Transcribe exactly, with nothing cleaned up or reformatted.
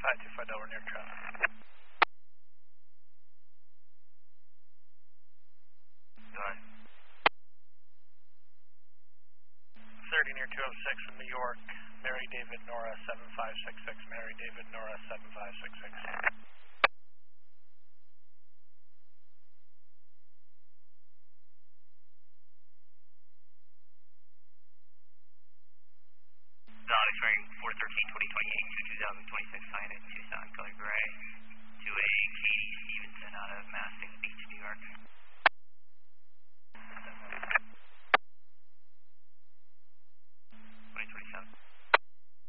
five two five Delaware near traffic. Alright. thirty near two oh six in New York, Mary David Nora seven five six six, Mary David Nora seven five six six. Expiring four thirteen twenty twenty-eight to two thousand twenty-six, sign in Tucson, color gray.